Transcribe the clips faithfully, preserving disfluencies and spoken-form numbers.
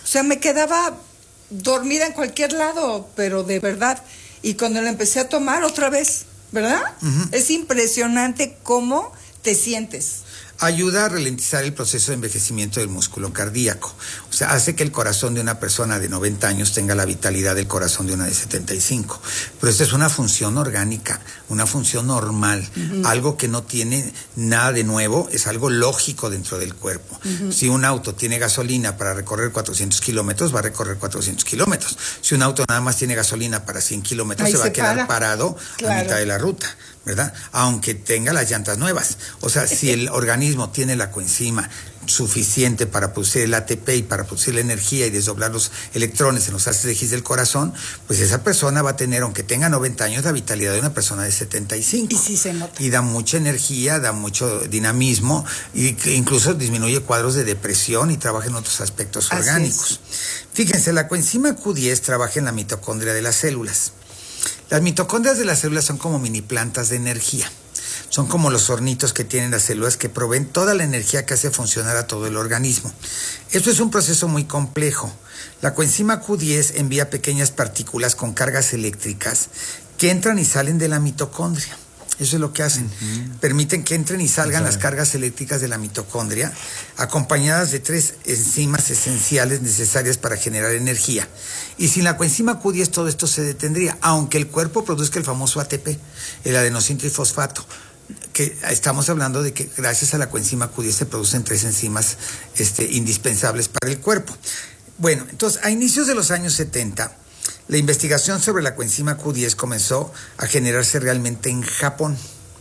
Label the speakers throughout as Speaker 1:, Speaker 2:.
Speaker 1: O sea, me quedaba dormida en cualquier lado, pero de verdad. Y cuando la empecé a tomar otra vez, ¿verdad? Uh-huh. Es impresionante cómo te sientes.
Speaker 2: Ayuda a ralentizar el proceso de envejecimiento del músculo cardíaco. O sea, hace que el corazón de una persona de noventa años tenga la vitalidad del corazón de una de setenta y cinco. Pero esta es una función orgánica, una función normal, uh-huh. algo que no tiene nada de nuevo, es algo lógico dentro del cuerpo. Uh-huh. Si un auto tiene gasolina para recorrer cuatrocientos kilómetros, va a recorrer cuatrocientos kilómetros. Si un auto nada más tiene gasolina para cien kilómetros, se va se a quedar para. parado claro. a mitad de la ruta, ¿verdad? Aunque tenga las llantas nuevas. O sea, si el organismo tiene la coenzima suficiente para producir el A T P y para producir la energía y desdoblar los electrones en los haces de Higgs del corazón, pues esa persona va a tener, aunque tenga noventa años, la vitalidad de una persona de setenta y cinco.
Speaker 1: Y sí se nota.
Speaker 2: Y da mucha energía, da mucho dinamismo, y que incluso disminuye cuadros de depresión y trabaja en otros aspectos
Speaker 1: Así
Speaker 2: orgánicos.
Speaker 1: Es.
Speaker 2: Fíjense, la coenzima Q diez trabaja en la mitocondria de las células. Las mitocondrias de las células son como mini plantas de energía. Son como los hornitos que tienen las células que proveen toda la energía que hace funcionar a todo el organismo. Esto es un proceso muy complejo. La coenzima Q diez envía pequeñas partículas con cargas eléctricas que entran y salen de la mitocondria. Eso es lo que hacen. Uh-huh. Permiten que entren y salgan uh-huh. las cargas eléctricas de la mitocondria, acompañadas de tres enzimas esenciales necesarias para generar energía. Y sin la coenzima Q diez todo esto se detendría, aunque el cuerpo produzca el famoso A T P, el adenosín trifosfato, que estamos hablando de que gracias a la coenzima Q diez se producen tres enzimas este, indispensables para el cuerpo. Bueno, entonces a inicios de los años setenta, la investigación sobre la coenzima Q diez comenzó a generarse realmente en Japón,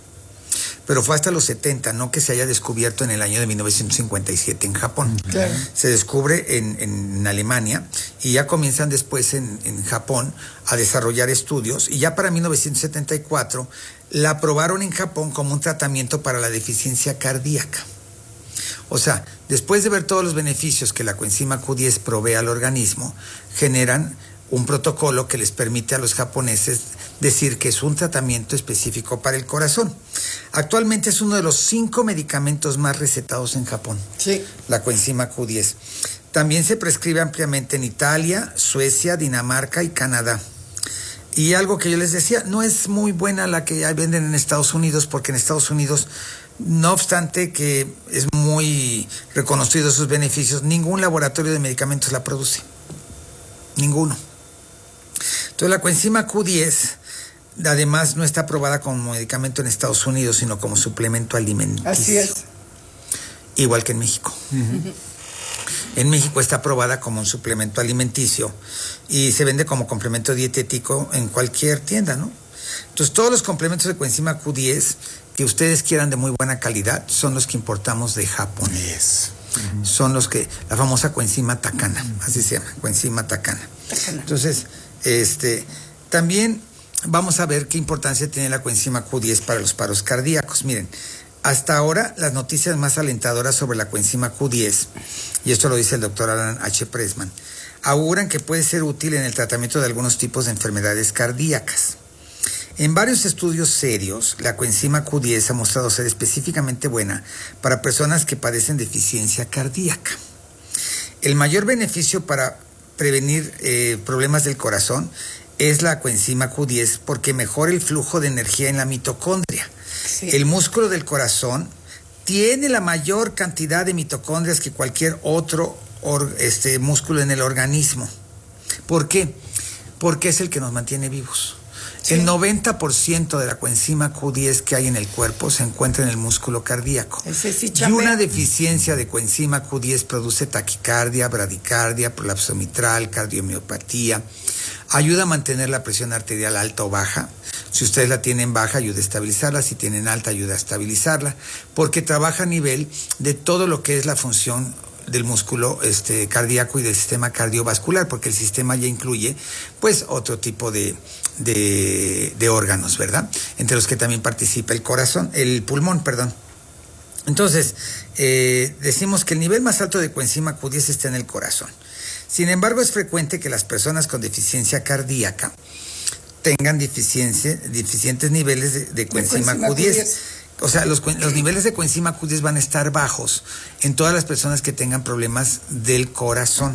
Speaker 2: pero fue hasta los setenta, no que se haya descubierto en el año de mil novecientos cincuenta y siete en Japón.
Speaker 1: Claro.
Speaker 2: Se descubre en, en Alemania y ya comienzan después en, en Japón a desarrollar estudios, y ya para mil novecientos setenta y cuatro la aprobaron en Japón como un tratamiento para la deficiencia cardíaca. O sea, después de ver todos los beneficios que la coenzima Q diez provee al organismo, generan un protocolo que les permite a los japoneses decir que es un tratamiento específico para el corazón. Actualmente es uno de los cinco medicamentos más recetados en Japón,
Speaker 1: sí.
Speaker 2: la coenzima Q diez. También se prescribe ampliamente en Italia, Suecia, Dinamarca y Canadá. Y algo que yo les decía, no es muy buena la que venden en Estados Unidos, porque en Estados Unidos, no obstante que es muy reconocido sus beneficios, ningún laboratorio de medicamentos la produce. Ninguno. Entonces la coenzima Q diez además no está aprobada como medicamento en Estados Unidos, sino como suplemento alimenticio.
Speaker 1: Así es.
Speaker 2: Igual que en México. Uh-huh. En México está aprobada como un suplemento alimenticio y se vende como complemento dietético en cualquier tienda, ¿no? Entonces todos los complementos de coenzima Q diez que ustedes quieran de muy buena calidad son los que importamos de Japón.
Speaker 3: Yes.
Speaker 2: Uh-huh. Son los que, la famosa coenzima Takana, uh-huh. así se llama, coenzima Takana. Takana. Entonces, este, también vamos a ver qué importancia tiene la coenzima Q diez para los paros cardíacos. Miren, hasta ahora las noticias más alentadoras sobre la coenzima Q diez, y esto lo dice el doctor Alan H. Pressman, auguran que puede ser útil en el tratamiento de algunos tipos de enfermedades cardíacas. En varios estudios serios, la coenzima Q diez ha mostrado ser específicamente buena para personas que padecen deficiencia cardíaca. El mayor beneficio para prevenir eh, problemas del corazón es la coenzima Q diez, porque mejora el flujo de energía en la mitocondria. Sí. El músculo del corazón tiene la mayor cantidad de mitocondrias que cualquier otro or, este, músculo en el organismo. ¿Por qué? Porque es el que nos mantiene vivos. Sí. El noventa por ciento de la coenzima Q diez que hay en el cuerpo se encuentra en el músculo cardíaco.
Speaker 1: Ese sí,
Speaker 2: y una deficiencia de coenzima Q diez produce taquicardia, bradicardia, prolapso mitral, cardiomiopatía. Ayuda a mantener la presión arterial alta o baja. Si ustedes la tienen baja, ayuda a estabilizarla. Si tienen alta, ayuda a estabilizarla. Porque trabaja a nivel de todo lo que es la función del músculo este, cardíaco y del sistema cardiovascular, porque el sistema ya incluye pues otro tipo de, de, de órganos, ¿verdad? Entre los que también participa el corazón, el pulmón, perdón. Entonces, eh, decimos que el nivel más alto de coenzima Q diez está en el corazón. Sin embargo, es frecuente que las personas con deficiencia cardíaca tengan deficiencia, deficientes niveles de, de coenzima, de coenzima Q diez. Q diez. O sea, los, los niveles de coenzima Q diez van a estar bajos en todas las personas que tengan problemas del corazón.